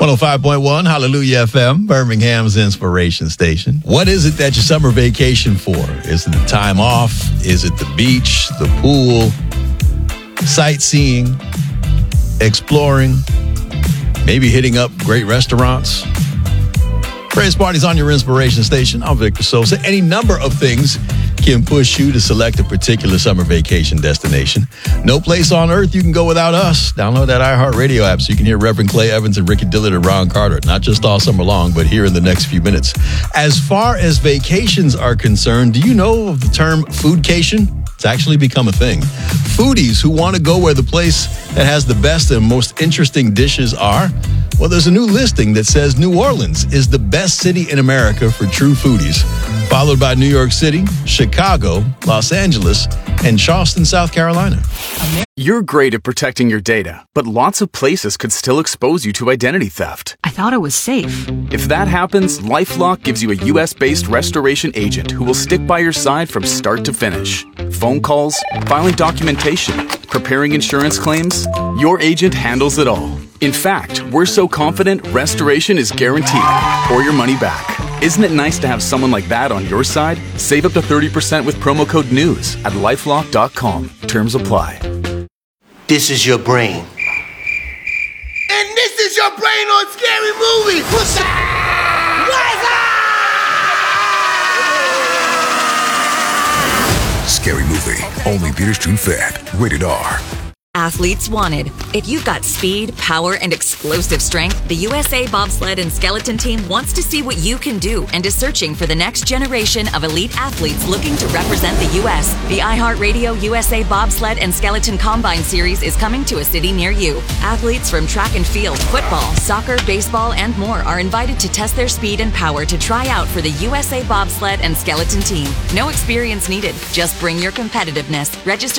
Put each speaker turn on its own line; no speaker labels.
105.1 Hallelujah FM, Birmingham's inspiration station. What is it that your summer vacation for? Is it the time off? Is it the beach, the pool, sightseeing, exploring, maybe hitting up great restaurants? Praise Party's on your inspiration station. I'm Victor Sosa. Any number of things can push you to select a particular summer vacation destination. No place on earth you can go without us. Download that iHeartRadio app so you can hear Reverend Clay Evans and Ricky Dillard and Ron Carter, not just all summer long, but here in the next few minutes. As far as vacations are concerned, do you know of the term foodcation? It's actually become a thing. Foodies who want to go where the place that has the best and most interesting dishes are, well, there's a new listing that says New Orleans is the best city in America for true foodies, followed by New York City, Chicago, Los Angeles, and Charleston, South Carolina.
You're great at protecting your data, but lots of places could still expose you to identity theft.
I thought it was safe.
If that happens, LifeLock gives you a U.S.-based restoration agent who will stick by your side from start to finish. Phone calls, filing documentation, preparing insurance claims, your agent handles it all. In fact, we're so confident restoration is guaranteed or your money back. Isn't it nice to have someone like that on your side? Save up to 30% with promo code NEWS at LifeLock.com. Terms apply.
This is your brain. And this is your brain on Scary Movie. What's
Scary Movie. Only theaters June 5th. Rated R.
Athletes wanted. If you've got speed, power, and explosive strength, the USA Bobsled and Skeleton Team wants to see what you can do and is searching for the next generation of elite athletes looking to represent the U.S. The iHeartRadio USA Bobsled and Skeleton Combine Series is coming to a city near you. Athletes from track and field, football, soccer, baseball, and more are invited to test their speed and power to try out for the USA Bobsled and Skeleton Team. No experience needed. Just bring your competitiveness. Register